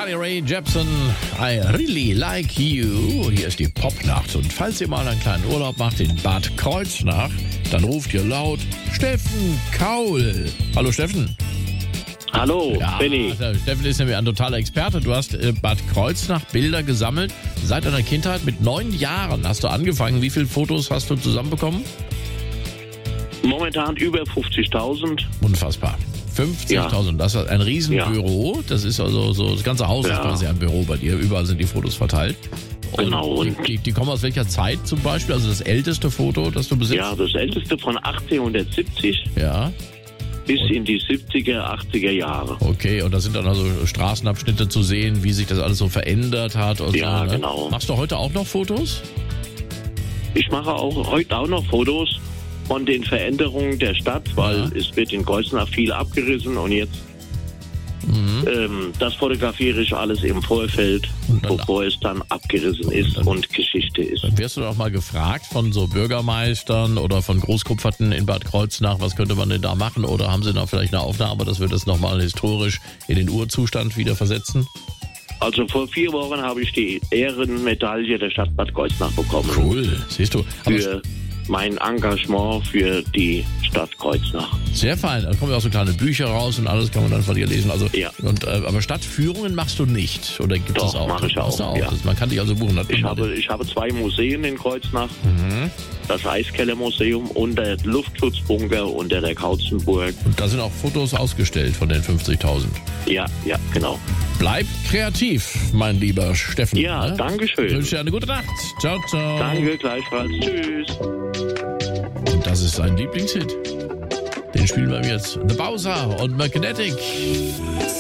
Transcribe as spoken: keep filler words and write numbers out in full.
Carly Rae Jepsen, I Really Like You. Hier ist die Popnacht. Und falls ihr mal einen kleinen Urlaub macht in Bad Kreuznach, dann ruft ihr laut Steffen Kaul. Hallo Steffen. Hallo, Ja, Benny. also Steffen ist nämlich ein totaler Experte. Du hast äh, Bad Kreuznach Bilder gesammelt. Seit deiner Kindheit mit neun Jahren hast du angefangen. Wie viele Fotos hast du zusammenbekommen? Momentan über fünfzigtausend. Unfassbar. fünfzigtausend, das ist ein Riesenbüro. Das ist also so, das ganze Haus Ja. ist quasi ein Büro bei dir. Überall sind die Fotos verteilt. Und Genau, und- die, die, die kommen aus welcher Zeit zum Beispiel? Also das älteste Foto, das du besitzt? Ja, das älteste von achtzehnhundertsiebzig Ja, bis in die siebziger, achtziger Jahre. okay. Und da sind dann also Straßenabschnitte zu sehen, wie sich das alles so verändert hat. Und Ja, so, ne? genau. Machst du heute auch noch Fotos? Ich mache auch heute auch noch Fotos von den Veränderungen der Stadt, weil Ja. es wird in Kreuznach viel abgerissen und jetzt Mhm. ähm, das fotografiere ich alles im Vorfeld, Und dann- bevor es dann abgerissen ist dann- und Geschichte ist. Dann wirst du doch mal gefragt von so Bürgermeistern oder von Großkupferten in Bad Kreuznach, was könnte man denn da machen? Oder haben sie da vielleicht eine Aufnahme, dass wir das nochmal historisch in den Urzustand wieder versetzen? Also vor vier Wochen habe ich die Ehrenmedaille der Stadt Bad Kreuznach bekommen. Cool, siehst du. Aber Für mein Engagement für die Stadt Kreuznach. sehr fein. Da kommen ja auch so kleine Bücher raus und alles kann man dann von dir lesen. Also, Ja. und, äh, aber Stadtführungen machst du nicht? Oder gibt Doch, es auch? mach ich Machst du auch, ja. Das, man kann dich also buchen. Hat Ich man habe, ich habe zwei Museen in Kreuznach. Mhm. Das Eiskellermuseum und der Luftschutzbunker unter der Kautzenburg. Und da sind auch Fotos ausgestellt von den fünfzigtausend. Ja, ja, genau. Bleib kreativ, mein lieber Steffen. Ja, ne? danke Ich schön. wünsche dir eine gute Nacht. Ciao, ciao. Danke, gleichfalls. Tschüss. Und das ist sein Lieblingshit. Den spielen wir jetzt. The Bowser und Magnetic.